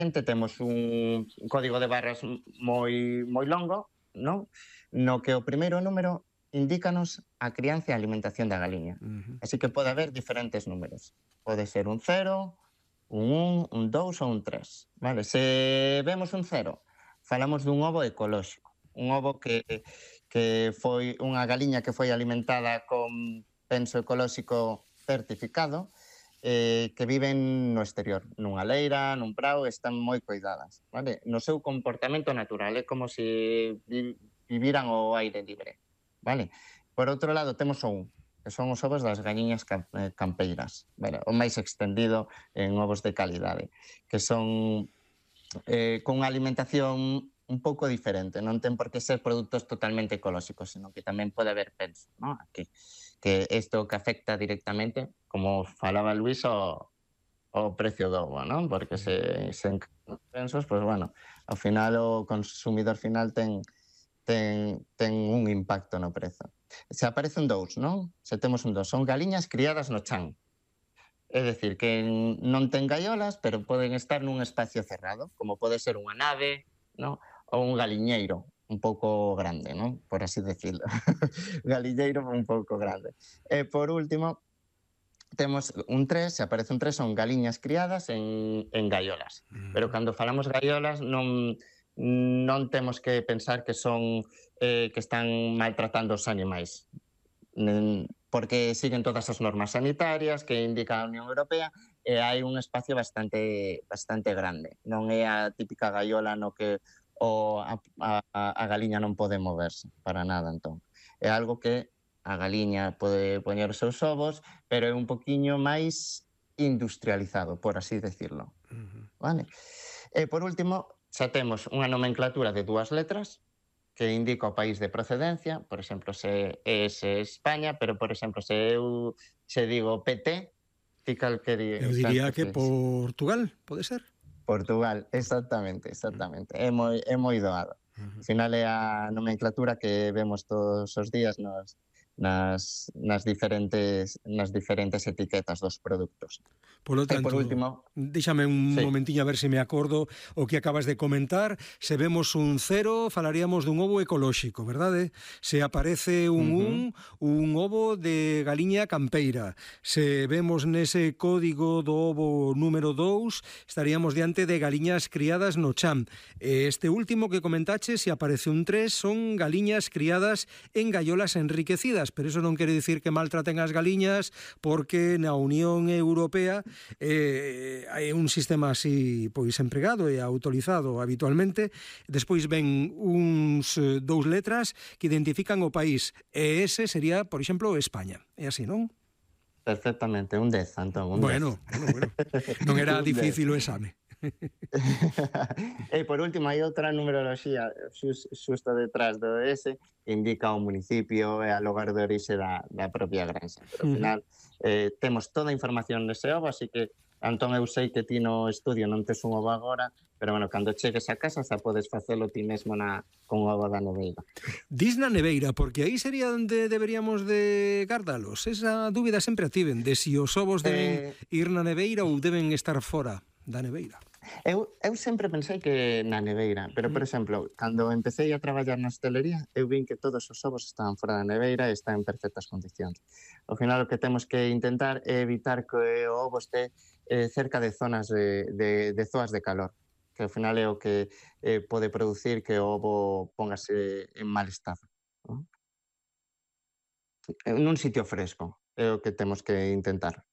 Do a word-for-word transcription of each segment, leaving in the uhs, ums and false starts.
temos un código de barras moi moi longo, non? No que o primeiro número indícanos a crianza e a alimentación da galiña. Uh-huh. Así que pode haber diferentes números. Pode ser un cero, un un, un dous ou un tres. Vale? Se vemos un cero, falamos dun ovo ecolóxico. Un ovo que, que foi unha galiña que foi alimentada con penso ecolóxico certificado, eh, que viven no exterior, nunha leira, nun prao, están moi cuidadas, vale? No seu comportamento natural, é como se vi, viviran ao aire libre, vale? Por outro lado, temos o un, que son os ovos das galiñas campeiras, vale? O máis extendido en ovos de calidade, que son eh, con unha alimentación un pouco diferente, non ten por que ser produtos totalmente ecolóxicos, senón que tamén pode haber penso, ¿no? Aquí, que isto que afecta directamente, como falaba Luis, o, o precio do ovo, non? Porque se, se pensos, pues bueno, ao final o consumidor final ten, ten, ten un impacto no prezo. Se aparece un dous, non? Se temos un dous, son galiñas criadas no chan. É dicir, que non ten gaiolas, pero poden estar nun espacio cerrado, como pode ser unha nave, non? Ou un galiñeiro un pouco grande, non? Por así decirlo. Galiñeiro un pouco grande. E por último, temos un tres, se aparece un tres, son galiñas criadas en, en gaiolas. Pero cando falamos gaiolas non, non temos que pensar que son eh, que están maltratando os animais. Porque siguen todas as normas sanitarias que indica a Unión Europea e hai un espacio bastante bastante grande. Non é a típica gaiola no que o a, a, a galiña non pode moverse para nada, entón. É algo que a galiña pode poñer os seus ovos, pero é un poquiño máis industrializado, por así decirlo. Uh-huh. Vale? E por último, xa temos unha nomenclatura de dúas letras que indica o país de procedencia, por exemplo, se é se España, pero, por exemplo, se eu se digo P T, ti cal quería... Eu diría que Portugal, pode ser? Portugal, exactamente, exactamente. É moi, é moi doado. Uh-huh. Al final é a nomenclatura que vemos todos os días nos, nas, nas, diferentes, nas diferentes etiquetas dos produtos. Polo tanto, por último, déxame un sí. momentiño a ver se me acordo o que acabas de comentar. Se vemos un cero, falaríamos dun ovo ecolóxico, verdade? Se aparece un un, uh-huh. un ovo de galiña campeira. Se vemos nese código do ovo número dous, estaríamos diante de galiñas criadas no chan. Este último que comentache, se aparece un tres, son galiñas criadas en gaiolas enriquecidas, pero eso non quere dicir que maltraten as galiñas, porque na Unión Europea Eh, hai un sistema así pois empregado e autorizado habitualmente. Despois ven uns eh, dous letras que identifican o país, e ese sería, por exemplo, España. É así, non? Perfectamente, un dez, Antón, un bueno, bueno, bueno, non era difícil o exame. E por último, hai outra numeroloxía xusto detrás do S que indica o municipio e a lugar de orixe da, da propia granxa. Pero ao final eh, temos toda a información nese ovo, así que, Antón, eu sei que ti no estudio non tes un ovo agora, pero, bueno, cando chegues a casa xa podes facelo ti mesmo na, con o ovo da neveira. Dis na neveira, porque aí sería onde deberíamos de gardalos. Esa dúbida sempre a tiven, de si os ovos deben eh... ir na neveira ou deben estar fora da neveira. Eu, eu sempre pensei que na neveira, pero, por exemplo, cando empecé a traballar na hostelería, eu vin que todos os ovos estaban fora da neveira e están en perfectas condicións. Ao final, o que temos que intentar é evitar que o ovo este eh, cerca de zonas de, de, de zoas de calor, que ao final é o que eh, pode producir que o ovo póngase en mal estado, ¿no? En un sitio fresco é o que temos que intentar.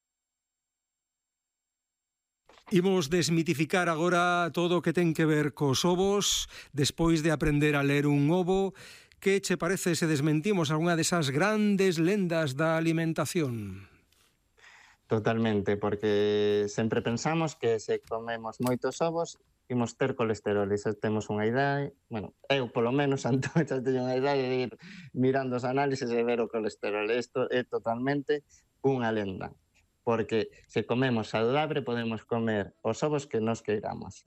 Imos desmitificar agora todo o que ten que ver cos ovos, despois de aprender a ler un ovo. Que che parece se desmentimos algunha desas grandes lendas da alimentación? Totalmente, porque sempre pensamos que se comemos moitos ovos imos ter colesterol, e se temos unha idade, bueno, eu polo menos, Antón, xa teño unha idade de ir mirando os análisis e ver o colesterol. Isto é totalmente unha lenda, porque se comemos saludable podemos comer os ovos que nos queiramos.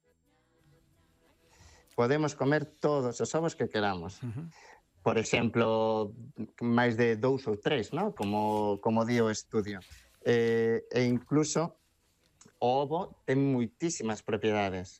Podemos comer todos os ovos que queramos. Uh-huh. Por exemplo, máis de dous ou tres, ¿no? Como, como di o estudio. Eh, e incluso o ovo ten moitísimas propiedades.